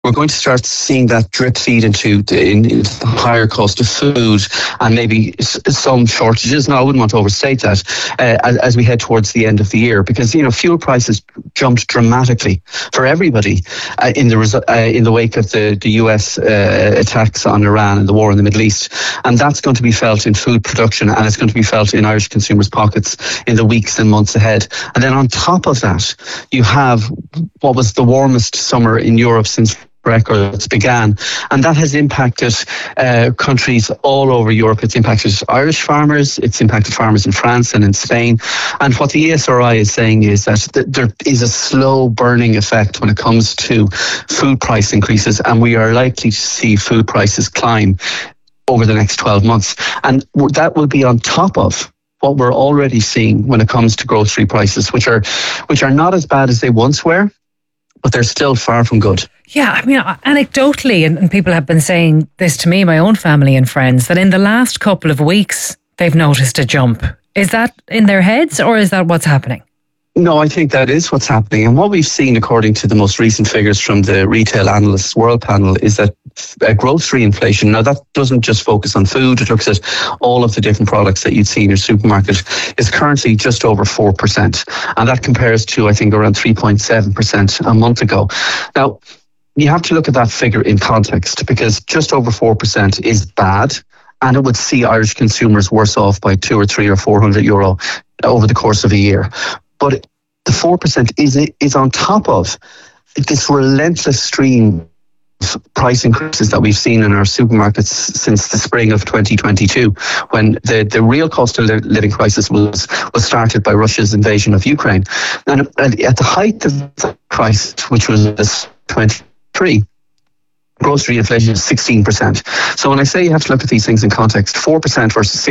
we're going to start seeing that drip feed into the higher cost of food and maybe some shortages. Now, I wouldn't want to overstate that as we head towards the end of the year, because fuel prices jumped dramatically for everybody in the wake of the US attacks on Iran and the war in the Middle East, and that's going to be felt in food production, and it's going to be felt in Irish consumers' pockets in the weeks and months ahead. And then on top of that, you have what was the warmest summer in Europe since records began, and that has impacted countries all over Europe. It's impacted Irish farmers, it's impacted farmers in France and in Spain, and what the ESRI is saying is that there is a slow burning effect when it comes to food price increases, and we are likely to see food prices climb over the next 12 months, and that will be on top of what we're already seeing when it comes to grocery prices, which are not as bad as they once were, but they're still far from good. Yeah, I mean, anecdotally, and people have been saying this to me, my own family and friends, that in the last couple of weeks, they've noticed a jump. Is that in their heads, or is that what's happening? No, I think that is what's happening. And what we've seen, according to the most recent figures from the Retail Analysts World Panel, is that grocery inflation, now that doesn't just focus on food, it looks at all of the different products that you'd see in your supermarket, is currently just over 4%. And that compares to, I think, around 3.7% a month ago. Now, you have to look at that figure in context, because just over 4% is bad, and it would see Irish consumers worse off by 2 or 3 or 400 euro over the course of a year. But the 4% is on top of this relentless stream of price increases that we've seen in our supermarkets since the spring of 2022, when the real cost of living crisis was started by Russia's invasion of Ukraine. And at the height of the crisis, which was 2023, grocery inflation is 16%. So when I say you have to look at these things in context, 4% versus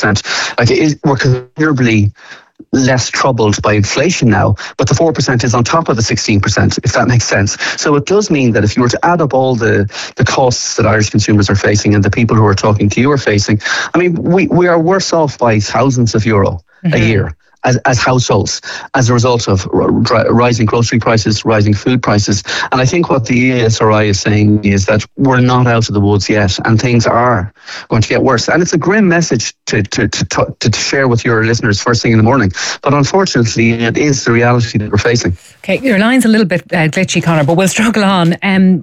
16%, we're considerably less troubled by inflation now, but the 4% is on top of the 16%, if that makes sense. So it does mean that if you were to add up all the costs that Irish consumers are facing and the people who are talking to you are facing, I mean, we are worse off by thousands of euro a year as households as a result of rising grocery prices, rising food prices. And I think what the ESRI is saying is that we're not out of the woods yet, and things are going to get worse. And it's a grim message to share with your listeners first thing in the morning. But unfortunately, it is the reality that we're facing. Okay, your line's a little bit glitchy, Conor, but we'll struggle on.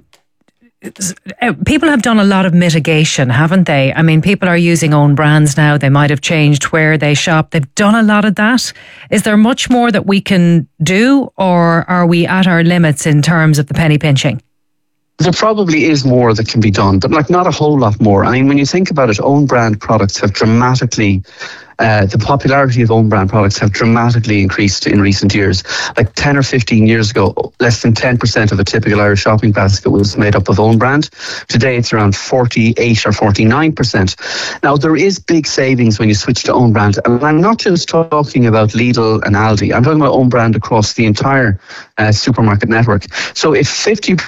People have done a lot of mitigation, haven't they? I mean, people are using own brands now. They might have changed where they shop. They've done a lot of that. Is there much more that we can do, or are we at our limits in terms of the penny pinching? There probably is more that can be done, but not a whole lot more. I mean, when you think about it, own brand products have dramatically the popularity of own brand products have dramatically increased in recent years. Like 10 or 15 years ago, less than 10% of a typical Irish shopping basket was made up of own brand. Today it's around 48 or 49%. Now, there is big savings when you switch to own brand. And I'm not just talking about Lidl and Aldi. I'm talking about own brand across the entire supermarket network. So if 50%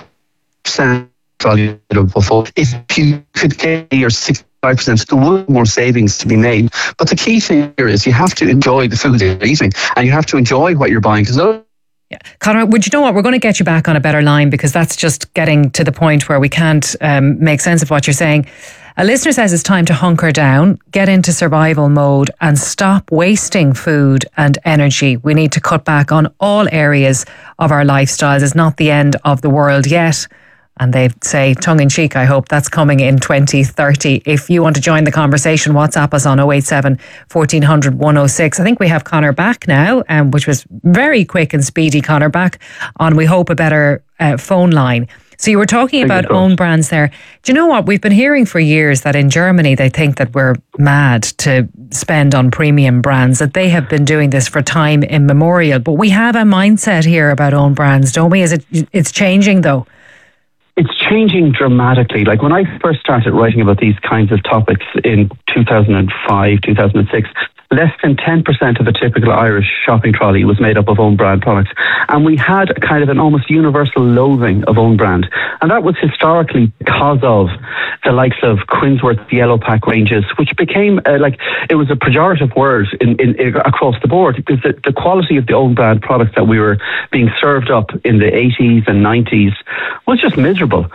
value if you could get your 65%, there will be more savings to be made. But the key thing here is you have to enjoy the food you're eating, and you have to enjoy what you're buying. Yeah. Conor, would you know what? We're going to get you back on a better line, because that's just getting to the point where we can't make sense of what you're saying. A listener says it's time to hunker down, get into survival mode, and stop wasting food and energy. We need to cut back on all areas of our lifestyles. It's not the end of the world yet. And they say, tongue-in-cheek, I hope that's coming in 2030. If you want to join the conversation, WhatsApp us on 087 1400 106. I think we have Conor back now, which was very quick and speedy, Conor, back on, we hope, a better phone line. So you were talking about own brands there. Do you know what? We've been hearing for years that in Germany they think that we're mad to spend on premium brands, that they have been doing this for time immemorial. But we have a mindset here about own brands, don't we? It's changing though. It's changing dramatically. Like when I first started writing about these kinds of topics in 2005, 2006, less than 10% of a typical Irish shopping trolley was made up of own brand products. And we had kind of an almost universal loathing of own brand. And that was historically because of the likes of Quinsworth Yellow Pack ranges, which became it was a pejorative word in across the board, because the quality of the own brand products that we were being served up in the 80s and 90s was just miserable.